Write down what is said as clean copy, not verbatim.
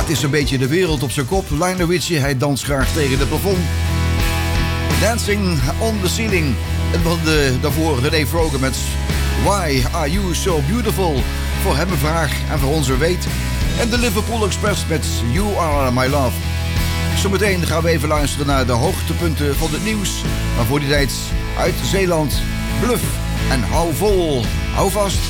het is een beetje de wereld op zijn kop. Lionel Richie, hij danst graag tegen het plafond. Dancing on the Ceiling. En daarvoor René Vroger met Why Are You So Beautiful? Voor hem een vraag en voor ons een weet. En de Liverpool Express met You Are My Love. Zometeen gaan we even luisteren naar de hoogtepunten van het nieuws. Maar voor die tijd uit Zeeland, Bluff en hou vol, hou vast.